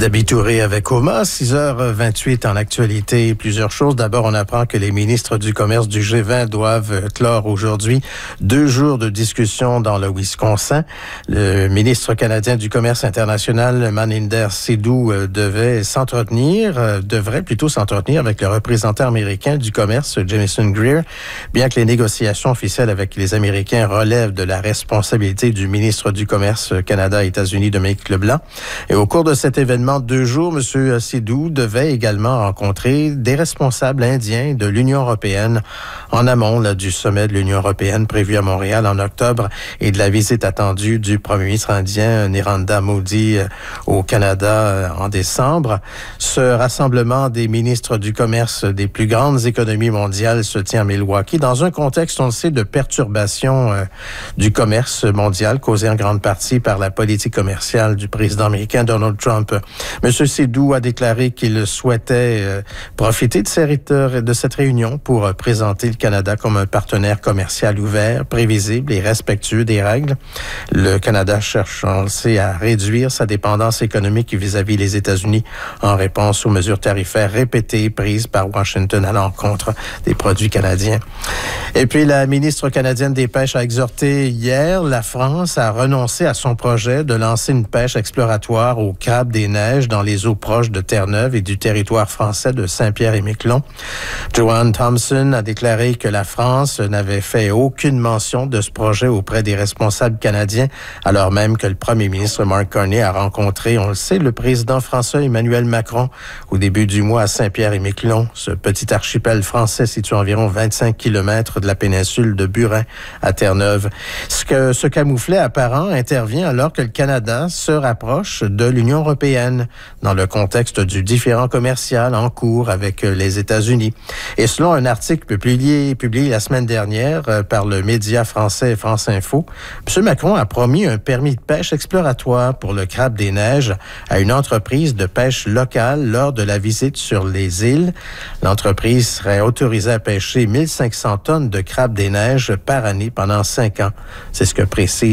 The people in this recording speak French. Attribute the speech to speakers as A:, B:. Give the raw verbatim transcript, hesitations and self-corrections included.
A: Dabi Touré avec Oma, six heures vingt-huit en actualité. Plusieurs choses. D'abord, on apprend que les ministres du commerce du G vingt doivent clore aujourd'hui deux jours de discussion dans le Wisconsin. Le ministre canadien du commerce international, Maninder Sidhu, devait s'entretenir, devrait plutôt s'entretenir avec le représentant américain du commerce, Jamieson Greer, bien que les négociations officielles avec les Américains relèvent de la responsabilité du ministre du commerce Canada-États-Unis, Dominique Leblanc. Et au cours de cet événement, deux jours, M. Sidhu devait également rencontrer des responsables indiens de l'Union européenne en amont là, du sommet de l'Union européenne prévu à Montréal en octobre et de la visite attendue du premier ministre indien Narendra Modi au Canada en décembre. Ce rassemblement des ministres du commerce des plus grandes économies mondiales se tient à Milwaukee dans un contexte, on le sait, de perturbation euh, du commerce mondial causé en grande partie par la politique commerciale du président américain Donald Trump. M. Sidhu a déclaré qu'il souhaitait euh, profiter de cette, de cette réunion pour euh, présenter le Canada comme un partenaire commercial ouvert, prévisible et respectueux des règles. Le Canada cherche, on le sait, à réduire sa dépendance économique vis-à-vis des États-Unis en réponse aux mesures tarifaires répétées prises par Washington à l'encontre des produits canadiens. Et puis, la ministre canadienne des Pêches a exhorté hier la France à renoncer à son projet de lancer une pêche exploratoire au crabe des neiges dans les eaux proches de Terre-Neuve et du territoire français de Saint-Pierre-et-Miquelon. Joanne Thompson a déclaré que la France n'avait fait aucune mention de ce projet auprès des responsables canadiens, alors même que le premier ministre Mark Carney a rencontré, on le sait, le président français Emmanuel Macron au début du mois à Saint-Pierre-et-Miquelon, ce petit archipel français situé à environ vingt-cinq kilomètres de la péninsule de Burin à Terre-Neuve. Ce que ce camouflet apparent intervient alors que le Canada se rapproche de l'Union européenne dans le contexte du différend commercial en cours avec les États-Unis. Et selon un article publié, publié la semaine dernière par le média français France Info, M. Macron a promis un permis de pêche exploratoire pour le crabe des neiges à une entreprise de pêche locale lors de la visite sur les îles. L'entreprise serait autorisée à pêcher mille cinq cents tonnes de crabe des neiges par année pendant cinq ans. C'est ce que précise